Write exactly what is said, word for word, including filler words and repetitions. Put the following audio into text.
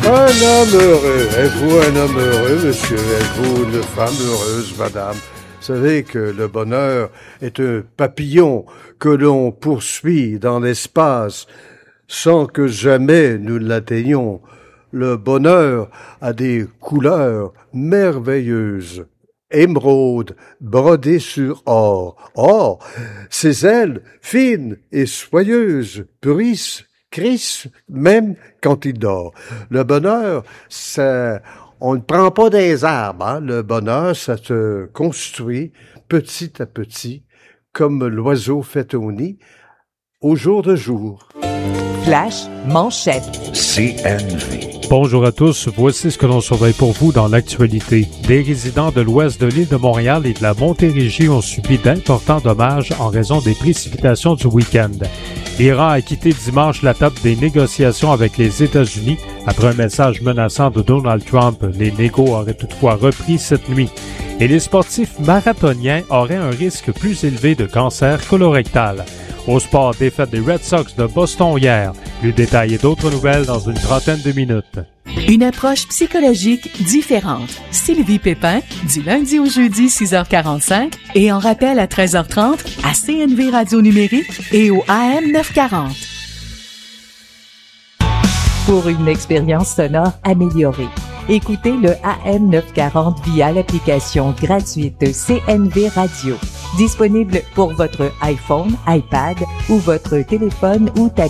Un homme heureux. Êtes-vous un homme heureux, monsieur? Êtes-vous une femme heureuse, madame? Vous savez que le bonheur est un papillon que l'on poursuit dans l'espace sans que jamais nous l'atteignions. Le bonheur a des couleurs merveilleuses. Émeraude, brodée sur or. Or, ses ailes, fines et soyeuses, bruissent, crissent, même quand il dort. Le bonheur, ça, on ne prend pas des arbres, hein? Le bonheur, ça se construit petit à petit, comme l'oiseau fait au nid, au jour de jour. Flash manchette. C N V. Bonjour à tous, voici ce que l'on surveille pour vous dans l'actualité. Des résidents de l'ouest de l'île de Montréal et de la Montérégie ont subi d'importants dommages en raison des précipitations du week-end. L'Iran a quitté dimanche la table des négociations avec les États-Unis après un message menaçant de Donald Trump. Les négos auraient toutefois repris cette nuit. Et les sportifs marathoniens auraient un risque plus élevé de cancer colorectal. Au sport, défaite des Red Sox de Boston hier. Plus de détails et d'autres nouvelles dans une trentaine de minutes. Une approche psychologique différente. Sylvie Pépin, du lundi au jeudi, six heures quarante-cinq et en rappel à treize heures trente à C N V Radio Numérique et au A M neuf cent quarante. Pour une expérience sonore améliorée, écoutez le A M neuf cent quarante via l'application gratuite C N V Radio. Disponible pour votre iPhone, iPad ou votre téléphone ou tablette.